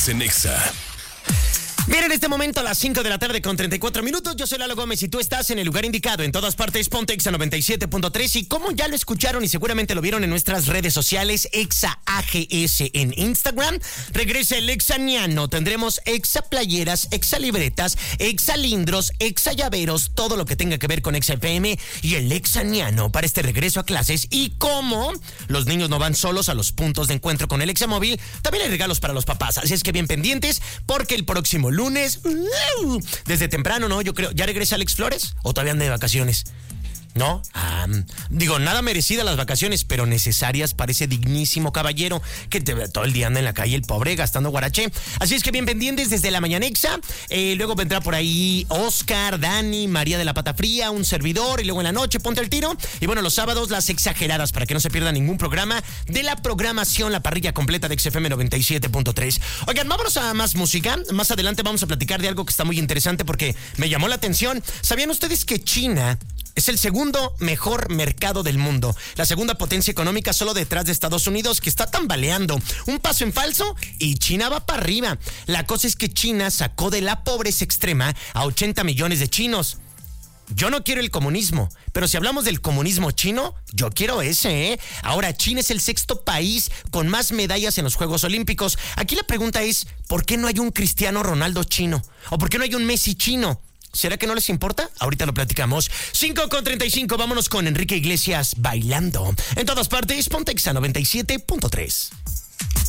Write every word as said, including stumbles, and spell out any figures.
Estás en Exa. Bien, en este momento a las cinco de la tarde con treinta y cuatro minutos, yo soy Lalo Gómez y tú estás en el lugar indicado. En todas partes, ponte Exa noventa y siete punto tres y como ya lo escucharon y seguramente lo vieron en nuestras redes sociales, Exa A G S en Instagram, regresa el Exaniano. Tendremos Exa playeras, Exa libretas, Exa lindros, Exa llaveros, todo lo que tenga que ver con Exa F M y el Exaniano para este regreso a clases. Y como los niños no van solos a los puntos de encuentro con el Exa móvil, también hay regalos para los papás. Así es que bien pendientes porque el próximo lunes, desde temprano, ¿no? Yo creo, ¿ya regresa Alex Flores o todavía anda de vacaciones? ¿No? Ah, digo, nada merecidas las vacaciones, pero necesarias para ese dignísimo caballero que te, todo el día anda en la calle, el pobre, gastando guaraché. Así es que bien pendientes desde la mañanexa. Eh, luego vendrá por ahí Oscar, Dani, María de la Pata Fría, un servidor, y luego en la noche ponte el tiro. Y bueno, los sábados, las exageradas, para que no se pierda ningún programa de la programación, la parrilla completa de X F M noventa y siete punto tres. Oigan, vámonos a más música. Más adelante vamos a platicar de algo que está muy interesante porque me llamó la atención. ¿Sabían ustedes que China es el segundo mejor mercado del mundo? La segunda potencia económica solo detrás de Estados Unidos, que está tambaleando. Un paso en falso y China va para arriba. La cosa es que China sacó de la pobreza extrema a ochenta millones de chinos. Yo no quiero el comunismo, pero si hablamos del comunismo chino, yo quiero ese, ¿eh? Ahora, China es el sexto país con más medallas en los Juegos Olímpicos. Aquí la pregunta es, ¿por qué no hay un Cristiano Ronaldo chino? ¿O por qué no hay un Messi chino? ¿Será que no les importa? Ahorita lo platicamos. cinco con treinta y cinco, vámonos con Enrique Iglesias bailando. En todas partes, ponte Exa noventa y siete punto tres.